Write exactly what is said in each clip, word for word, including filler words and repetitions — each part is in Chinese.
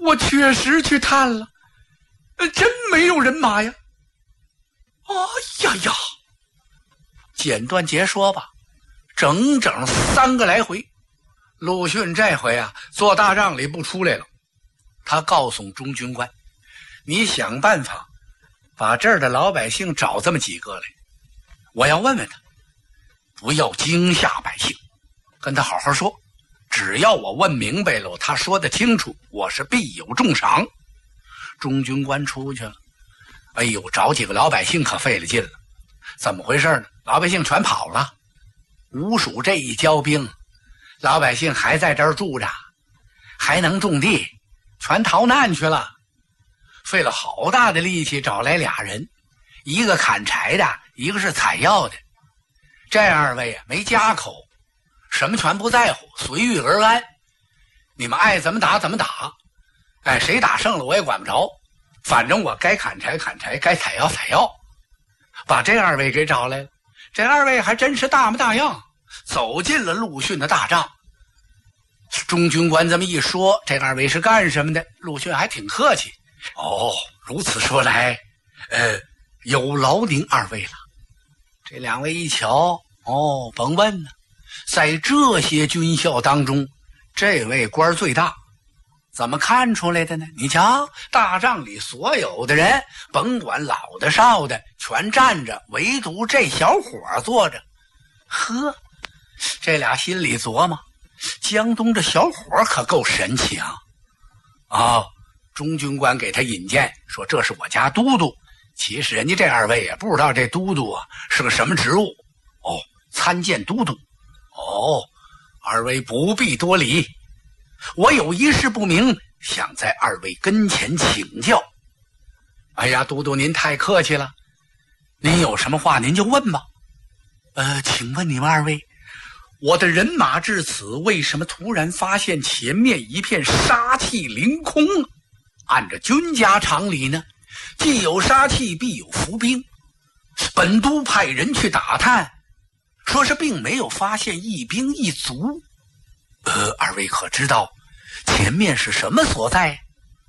我确实去探了，真没有人马呀。哎呀呀，简短截说吧，整整三个来回，陆逊这回啊坐大帐里不出来了。他告诉中军官，你想办法把这儿的老百姓找这么几个来，我要问问他，不要惊吓百姓，跟他好好说，只要我问明白了，他说得清楚，我是必有重赏。中军官出去了，哎呦，找几个老百姓可费了劲了。怎么回事呢？老百姓全跑了，吴蜀这一交兵，老百姓还在这儿住着，还能种地，全逃难去了。费了好大的力气找来俩人，一个砍柴的，一个是采药的。这二位啊没家口，什么全不在乎，随遇而安。你们爱怎么打怎么打，哎，谁打胜了我也管不着，反正我该砍柴砍柴，该采药采药。把这二位给找来了，这二位还真是大模大样，走进了陆逊的大帐。中军官这么一说，这二位是干什么的？陆逊还挺客气。哦，如此说来，呃，有劳您二位了。这两位一瞧，哦，甭问呢，在这些军校当中，这位官最大。怎么看出来的呢？你瞧，大帐里所有的人，甭管老的少的，全站着，唯独这小伙坐着。呵，这俩心里琢磨，江东这小伙可够神气啊！哦，中军官给他引荐，说这是我家都督。其实人家这二位也不知道这都督啊是个什么职务。哦，参见都督。哦，二位不必多礼，我有一事不明，想在二位跟前请教。哎呀，都督您太客气了，您有什么话您就问吧。呃，请问你们二位，我的人马至此，为什么突然发现前面一片杀气凌空呢？按照军家常理呢，既有杀气必有伏兵，本都派人去打探，说是并没有发现一兵一卒。呃，二位可知道前面是什么所在？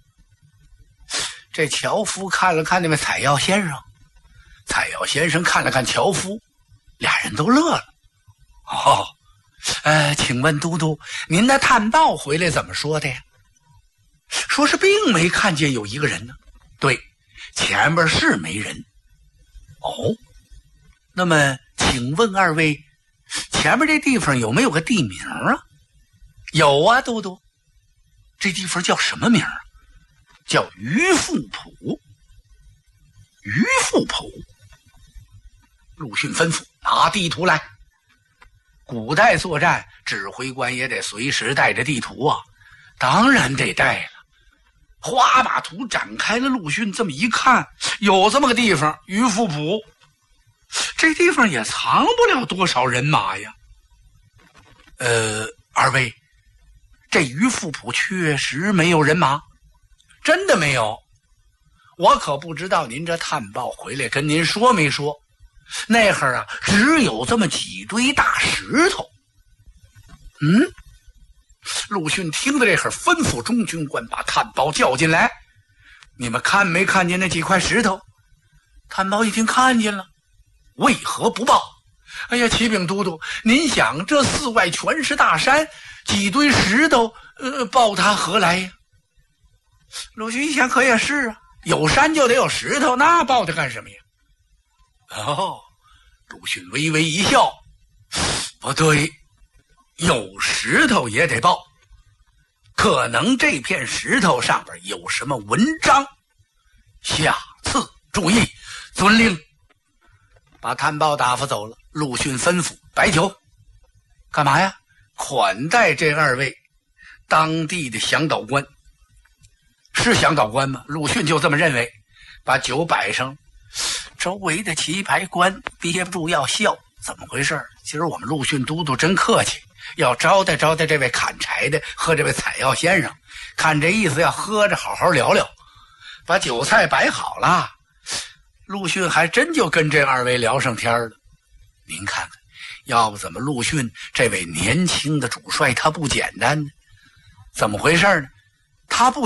这樵夫看了看那位采药先生，采药先生看了看樵夫，俩人都乐了。哦，呃，请问都督，您的探报回来怎么说的呀？说是并没看见有一个人呢。对，前边是没人。哦，那么请问二位，前面这地方有没有个地名啊？有啊，都督。这地方叫什么名啊？叫鱼富浦。鱼富浦。陆逊吩咐拿地图来。古代作战，指挥官也得随时带着地图啊，当然得带了。哗，把图展开了，陆逊这么一看，有这么个地方，鱼富浦。这地方也藏不了多少人马呀。呃，二位，这鱼富浦确实没有人马？真的没有？我可不知道您这探报回来跟您说没说。那会儿啊，只有这么几堆大石头。嗯，陆逊听到这会儿，吩咐中军官把探报叫进来。你们看没看见那几块石头？探报一听看见了。为何不报？哎呀，启禀都督，您想这寺外全是大山，几堆石头，呃，报它何来呀？陆逊一想，可也是啊，有山就得有石头，那报它干什么呀？哦，陆逊微微一笑，不对，有石头也得报，可能这片石头上边有什么文章，下次注意。遵令。把探报打发走了。陆逊吩咐摆酒，干嘛呀？款待这二位当地的向导官。是向导官吗？陆逊就这么认为。把酒摆上，周围的棋牌官憋不住要笑。怎么回事？今儿我们陆逊都督真客气，要招待招待这位砍柴的和这位采药先生，看这意思要喝着好好聊聊。把酒菜摆好了，陆逊还真就跟这二位聊上天了。您看看，要不怎么陆逊这位年轻的主帅他不简单呢？怎么回事呢？他不